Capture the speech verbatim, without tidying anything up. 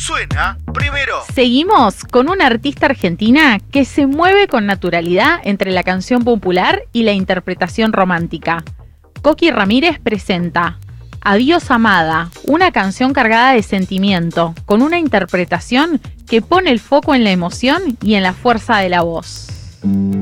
suena primero. Seguimos con una artista argentina que se mueve con naturalidad entre la canción popular y la interpretación romántica. Coqui Ramírez presenta Adiós Amada, una canción cargada de sentimiento, con una interpretación que pone el foco en la emoción y en la fuerza de la voz.